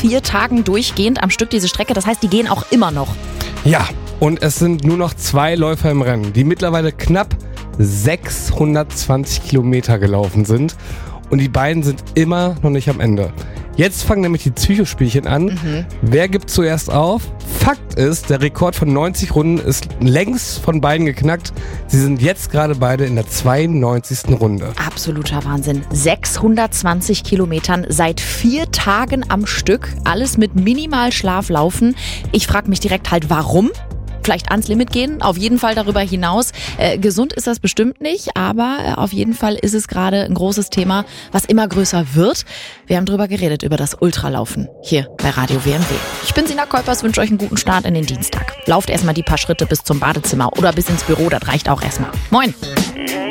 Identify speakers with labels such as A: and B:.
A: 4 Tagen durchgehend am Stück diese Strecke. Das heißt, die gehen auch immer noch.
B: Ja, und es sind nur noch 2 Läufer im Rennen, die mittlerweile knapp 620 Kilometer gelaufen sind. Und die beiden sind immer noch nicht am Ende. Jetzt fangen nämlich die Psychospielchen an. Wer gibt zuerst auf? Fakt ist, der Rekord von 90 Runden ist längst von beiden geknackt. Sie sind jetzt gerade beide in der 92. Runde.
A: Absoluter Wahnsinn. 620 Kilometern seit 4 Tagen am Stück. Alles mit minimal Schlaf laufen. Ich frage mich direkt halt, warum? Vielleicht ans Limit gehen, auf jeden Fall darüber hinaus. Gesund ist das bestimmt nicht, aber auf jeden Fall ist es gerade ein großes Thema, was immer größer wird. Wir haben drüber geredet, über das Ultralaufen hier bei Radio WMW. Ich bin Sina Kolpers, wünsche euch einen guten Start in den Dienstag. Lauft erstmal die paar Schritte bis zum Badezimmer oder bis ins Büro, das reicht auch erstmal. Moin!